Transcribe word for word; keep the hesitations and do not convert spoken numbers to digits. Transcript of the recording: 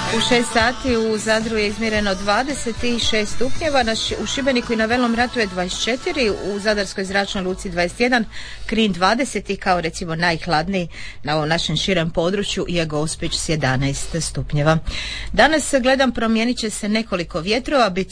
U šest sati u Zadru je izmjereno dvadeset šest stupnjeva, na ši, u Šibeniku i na Velom Ratu je dvadeset četiri, u Zadarskoj zračnoj luci dvadeset jedan, Knin dvadeset i kao recimo najhladniji na ovom našem širem području je Gospić s jedanaest stupnjeva. Danas gledam promijenit će se nekoliko vjetrova, bit